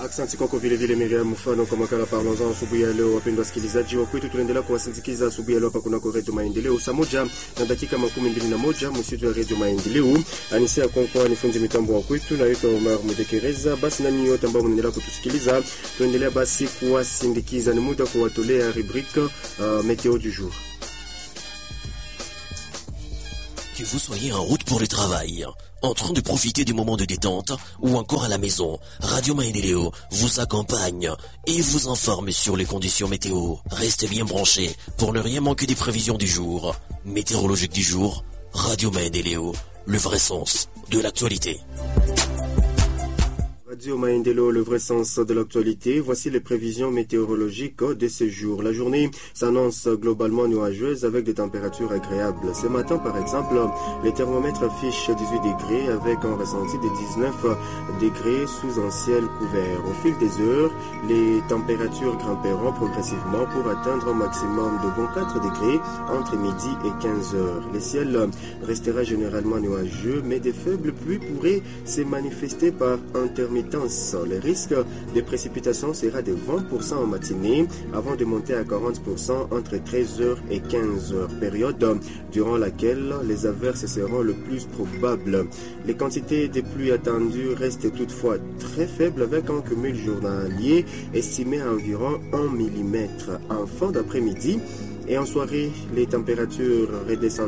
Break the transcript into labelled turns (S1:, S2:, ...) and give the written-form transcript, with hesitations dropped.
S1: Asante kwako vile vile Miriam, mfano kwa makala Parlons-en asubuhi ya leo. Wapendwa wasikilizaji wa kwetu, tunaendelea kuwasindikiza asubuhi ya leo hapa kunako Radio Maendeleo saa moja na dakika 21 msitu wa Radio Maendeleo. Anisia kwa nifunzi mitambo wa kwetu na yuko Omar Mudekereza. Basi nani yote ambao mnaendelea kutusikiliza, tuendelea basi kuwasindikiza. Ni muda kuwatolea rubrique météo du jour.
S2: Que vous soyez en route pour le travail, en train de profiter du moment de détente ou encore à la maison, Radio Maendeleo vous accompagne et vous informe sur les conditions météo. Restez bien branchés pour ne rien manquer des prévisions du jour. Météorologique du jour, Radio Maendeleo, le vrai sens de l'actualité.
S1: Radio Maendeleo, le vrai sens de l'actualité. Voici les prévisions météorologiques de ce jour. La journée s'annonce globalement nuageuse avec des températures agréables. Ce matin, par exemple, les thermomètres affichent 18 degrés avec un ressenti de 19 degrés sous un ciel couvert. Au fil des heures, les températures grimperont progressivement pour atteindre un maximum de 24 degrés entre midi et 15 heures. Le ciel restera généralement nuageux, mais des faibles pluies pourraient se manifester par intermittence. Le risque de précipitation sera de 20% en matinée avant de monter à 40% entre 13h et 15h, période durant laquelle les averses seront le plus probables. Les quantités de pluie attendues restent toutefois très faibles avec un cumul journalier estimé à environ 1 mm. En fin d'après-midi et en soirée, les températures redescendront